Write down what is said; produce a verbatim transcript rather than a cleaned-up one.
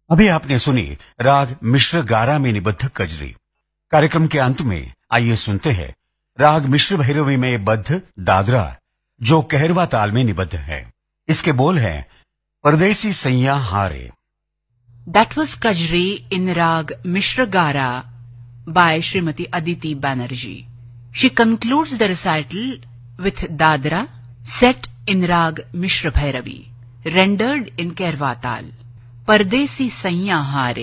अभी आपने सुनी राग मिश्र गारा में निबद्ध कजरी। कार्यक्रम के अंत में आइए सुनते हैं राग मिश्र भैरवी में बद्ध दादरा, जो कहरवा ताल में निबद्ध है। इसके बोल हैं परदेसी सैया हारे। That was Kajri in Rag Mishra Gara by Srimati Aditi Banerjee. She concludes the recital with Dadra, set in Rag Mishra Bhairavi, rendered in Kairwa Tal. Pardesi Saiya Hare.